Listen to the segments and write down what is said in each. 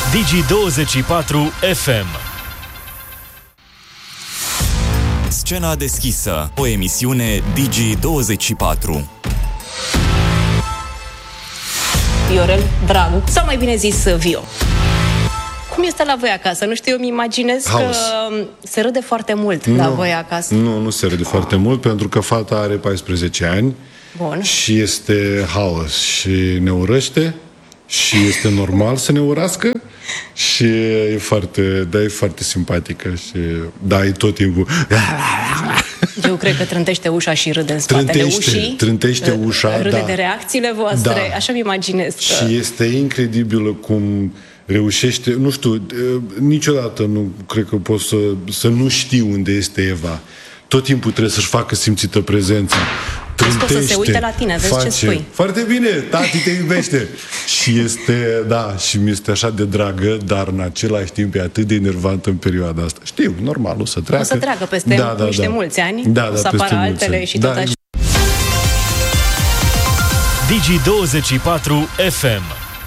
Digi24 FM. Scena deschisă, o emisiune Digi24. Viorel Dragu, sau mai bine zis Vio. Cum este la voi acasă? Nu știu, eu îmi imaginez că se râde foarte mult la voi acasă. Nu se râde foarte mult, pentru că fata are 14 ani. Bun. Și este haos și ne urăște și este normal să ne urască și e foarte simpatică și e tot timpul. Eu cred că trântește ușa și râde în spatele ușii. Trântește ușa, râde de reacțiile voastre, așa mi imaginez. Și este incredibil cum reușește, nu știu, niciodată nu cred că pot să nu știu unde este Eva. Tot timpul trebuie să-și facă simțită prezența. Trântește, să se uite la tine, vezi ce spui. Foarte bine, tati te iubește. Și și mi este așa de dragă, dar în același timp e atât de enervantă în perioada asta. Știu, normal, o să treacă. O să treacă peste niște mulți ani, o să apară altele și tot așa. Digi24 FM.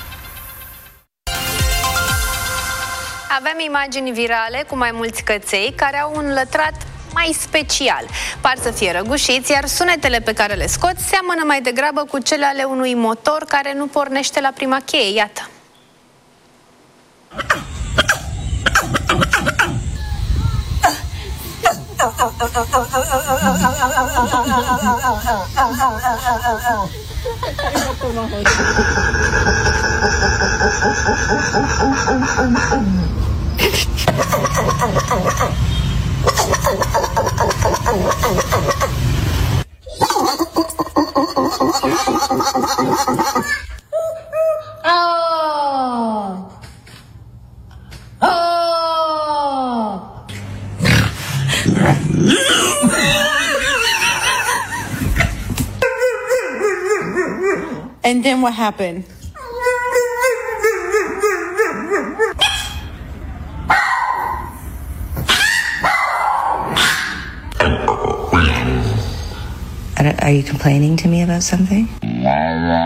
Avem imagini virale cu mai mulți căței care au un lătrat mai special. Par să fie răgușiți, iar sunetele pe care le scot seamănă mai degrabă cu cele ale unui motor care nu pornește la prima cheie. Iată. And then what happened? Are you complaining to me about something?